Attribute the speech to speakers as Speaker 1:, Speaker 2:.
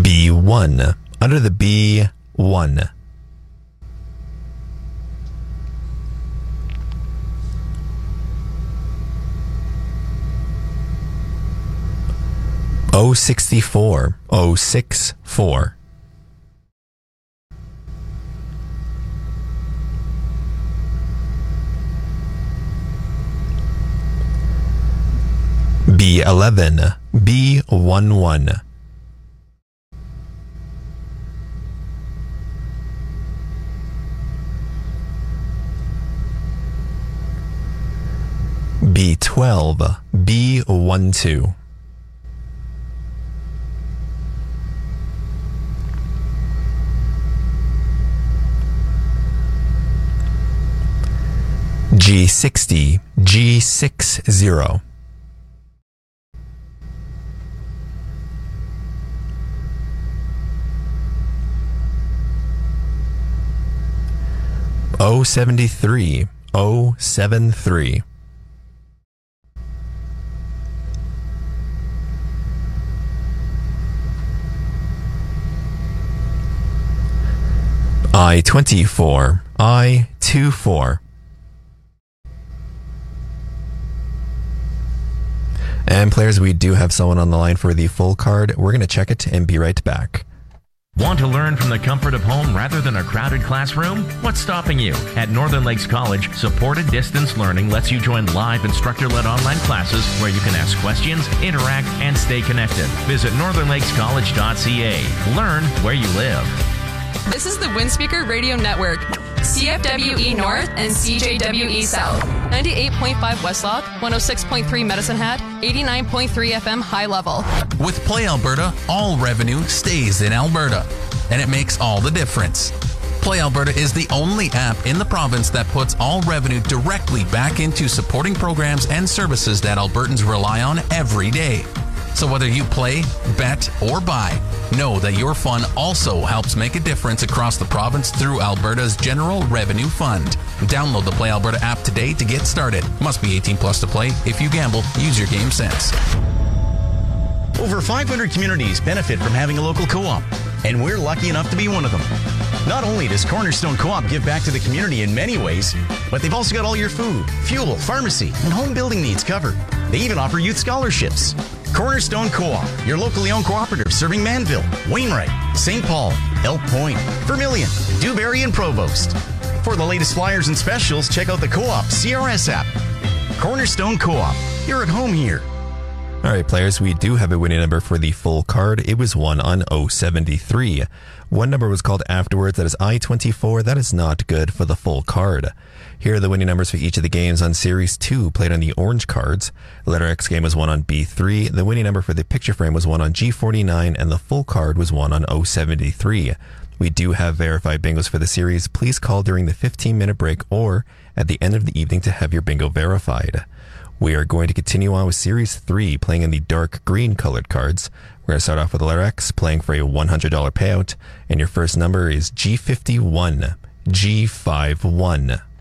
Speaker 1: B1. Under the B1. O64. O64. B11. B11. B12. B12. G60. G60. O73. O73. I24. I24. And players, we do have someone on the line for the full card. We're going to check it and be right back.
Speaker 2: Want to learn from the comfort of home rather than a crowded classroom? What's stopping you? At Northern Lakes College, supported distance learning lets you join live instructor-led online classes where you can ask questions, interact, and stay connected. Visit northernlakescollege.ca. Learn where you live.
Speaker 3: This is the Windspeaker Radio Network. CFWE North and CJWE South. 98.5 Westlock, 106.3 Medicine Hat, 89.3 FM High Level.
Speaker 4: With Play Alberta, all revenue stays in Alberta, and it makes all the difference. Play Alberta is the only app in the province that puts all revenue directly back into supporting programs and services that Albertans rely on every day. So whether you play, bet, or buy, know that your fun also helps make a difference across the province through Alberta's General Revenue Fund. Download the Play Alberta app today to get started. Must be 18 plus to play. If you gamble, use your game sense.
Speaker 5: Over 500 communities benefit from having a local co-op, and we're lucky enough to be one of them. Not only does Cornerstone Co-op give back to the community in many ways, but they've also got all your food, fuel, pharmacy, and home building needs covered. They even offer youth scholarships. Cornerstone Co-op, your locally owned cooperative serving Manville, Wainwright, St. Paul, Elk Point, Vermilion, Dewberry, and Provost. For the latest flyers and specials, check out the Co-op CRS app. Cornerstone Co-op, you're at home here.
Speaker 1: All right, players, we do have a winning number for the full card. It was one on 073. One number was called afterwards. That is I24. That is not good for the full card. Here are the winning numbers for each of the games on Series 2 played on the orange cards. The letter X game was 1 on B3. The winning number for the picture frame was 1 on G49, and the full card was 1 on 073. We do have verified bingos for the series. Please call during the 15-minute break or at the end of the evening to have your bingo verified. We are going to continue on with Series 3, playing in the dark green colored cards. We're going to start off with the letter X, playing for a $100 payout, and your first number is G51. G51.